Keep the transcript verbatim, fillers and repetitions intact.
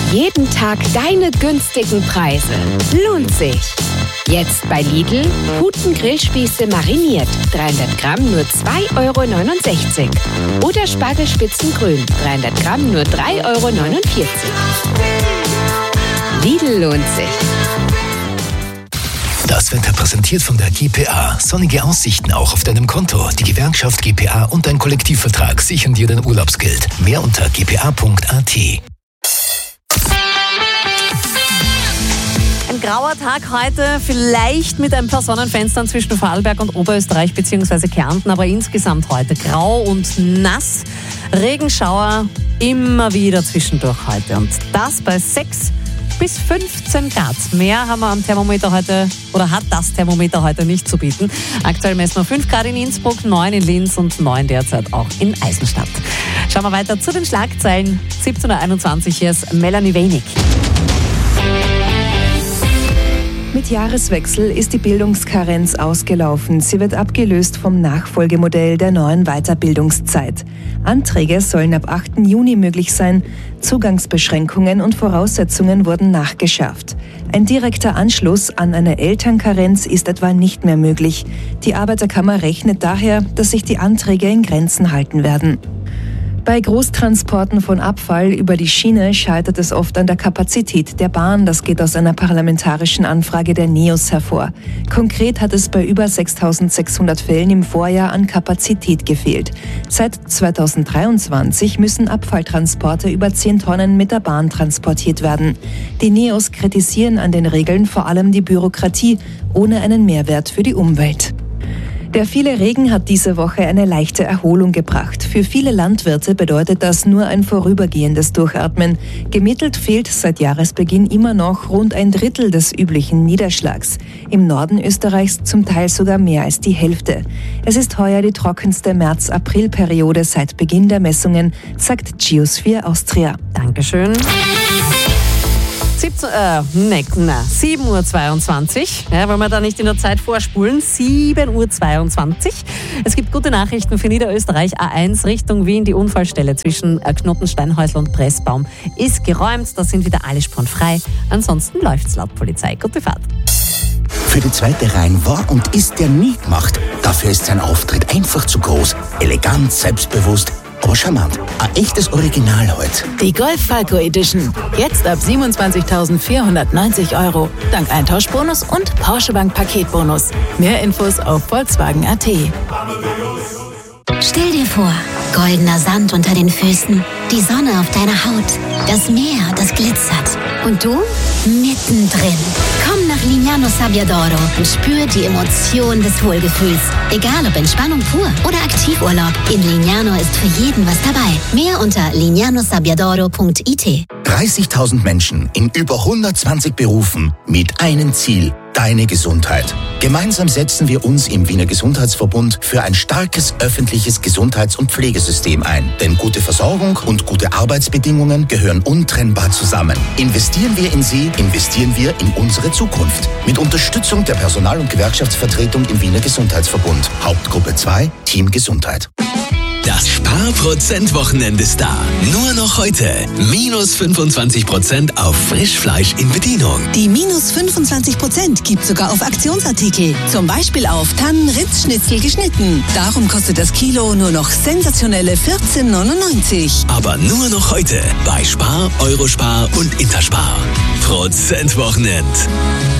Jeden Tag deine günstigen Preise. Lohnt sich. Jetzt bei Lidl, Puten-Grillspieße mariniert, dreihundert Gramm nur zwei Euro neunundsechzig. Oder Spargelspitzen grün, dreihundert Gramm nur drei Euro neunundvierzig. Lidl lohnt sich. Das Wetter präsentiert von der G P A. Sonnige Aussichten auch auf deinem Konto. Die Gewerkschaft G P A und dein Kollektivvertrag sichern dir dein Urlaubsgeld. Mehr unter g p a punkt a t. Ein grauer Tag heute, vielleicht mit ein paar Sonnenfenstern zwischen Vorarlberg und Oberösterreich bzw. Kärnten, aber insgesamt heute grau und nass. Regenschauer immer wieder zwischendurch heute und das bei sechs bis fünfzehn Grad. Mehr haben wir am Thermometer heute, oder hat das Thermometer heute nicht zu bieten. Aktuell messen wir fünf Grad in Innsbruck, neun in Linz und neun derzeit auch in Eisenstadt. Schauen wir weiter zu den Schlagzeilen. siebzehn Uhr einundzwanzig, hier ist Melanie Wenig. Mit Jahreswechsel ist die Bildungskarenz ausgelaufen. Sie wird abgelöst vom Nachfolgemodell der neuen Weiterbildungszeit. Anträge sollen ab achten Juni möglich sein. Zugangsbeschränkungen und Voraussetzungen wurden nachgeschärft. Ein direkter Anschluss an eine Elternkarenz ist etwa nicht mehr möglich. Die Arbeiterkammer rechnet daher, dass sich die Anträge in Grenzen halten werden. Bei Großtransporten von Abfall über die Schiene scheitert es oft an der Kapazität der Bahn. Das geht aus einer parlamentarischen Anfrage der NEOS hervor. Konkret hat es bei über sechstausendsechshundert Fällen im Vorjahr an Kapazität gefehlt. Seit zweitausenddreiundzwanzig müssen Abfalltransporte über zehn Tonnen mit der Bahn transportiert werden. Die NEOS kritisieren an den Regeln vor allem die Bürokratie, ohne einen Mehrwert für die Umwelt. Der viele Regen hat diese Woche eine leichte Erholung gebracht. Für viele Landwirte bedeutet das nur ein vorübergehendes Durchatmen. Gemittelt fehlt seit Jahresbeginn immer noch rund ein Drittel des üblichen Niederschlags. Im Norden Österreichs zum Teil sogar mehr als die Hälfte. Es ist heuer die trockenste März-April-Periode seit Beginn der Messungen, sagt Geosphere Austria. Dankeschön. siebzehn, äh, ne, na, sieben Uhr zweiundzwanzig, ja, wollen wir da nicht in der Zeit vorspulen, sieben Uhr zweiundzwanzig. Es gibt gute Nachrichten für Niederösterreich. A eins Richtung Wien, die Unfallstelle zwischen Knottensteinhäusl und Pressbaum ist geräumt, da sind wieder alle Spuren frei. Ansonsten läuft's laut Polizei. Gute Fahrt. Für die zweite Reihe war und ist der nie gemacht. Dafür ist sein Auftritt einfach zu groß, elegant, selbstbewusst, aber charmant. Ein echtes Original heute. Die Golf Falco Edition. Jetzt ab siebenundzwanzigtausendvierhundertneunzig Euro. Dank Eintauschbonus und Porsche Bank Paketbonus. Mehr Infos auf Volkswagen punkt a t. Stell dir vor, goldener Sand unter den Füßen, die Sonne auf deiner Haut, das Meer, das glitzert. Und du? Mittendrin. Komm nach Lignano Sabbiadoro und spür die Emotion des Wohlgefühls. Egal ob Entspannung pur oder Aktivurlaub, in Lignano ist für jeden was dabei. Mehr unter lignano sabbiadoro punkt i t. dreißigtausend Menschen in über hundertzwanzig Berufen mit einem Ziel: deine Gesundheit. Gemeinsam setzen wir uns im Wiener Gesundheitsverbund für ein starkes öffentliches Gesundheits- und Pflegesystem ein. Denn gute Versorgung und gute Arbeitsbedingungen gehören untrennbar zusammen. Investieren wir in sie, investieren wir in unsere Zukunft. Mit Unterstützung der Personal- und Gewerkschaftsvertretung im Wiener Gesundheitsverbund. Hauptgruppe zwei, Team Gesundheit. Das Sparprozent-Wochenende ist da. Nur noch heute. Minus fünfundzwanzig Prozent auf Frischfleisch in Bedienung. Die minus fünfundzwanzig Prozent gibt sogar auf Aktionsartikel. Zum Beispiel auf Tannen-Ritz-Schnitzel geschnitten. Darum kostet das Kilo nur noch sensationelle vierzehn neunundneunzig. Aber nur noch heute bei Spar, Eurospar und Interspar. Prozent-Wochenend.